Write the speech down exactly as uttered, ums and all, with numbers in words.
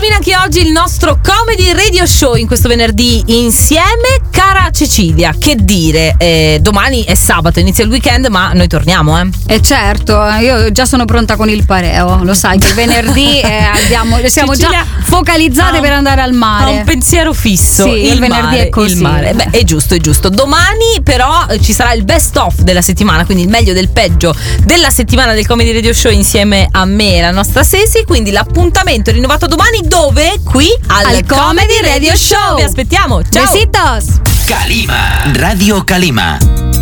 termina anche oggi il nostro Comedy Radio Show in questo venerdì insieme. Cara Cecilia, che dire, eh, domani è sabato, inizia il weekend, ma noi torniamo, eh? E certo, io già sono pronta con il pareo, lo sai che il venerdì eh, abbiamo, siamo Cecilia già focalizzate ha, per andare al mare. Ha un pensiero fisso. Sì, il, il venerdì mare, è così. Il mare. Beh, è giusto, è giusto. Domani però ci sarà il best of della settimana, quindi il meglio del peggio della settimana del Comedy Radio Show insieme a me e la nostra Sesi. Quindi l'appuntamento è rinnovato domani, dove? Qui al, al Comedy Radio Show. Vi aspettiamo. Ciao. Besitos. Calima, Radio Calima.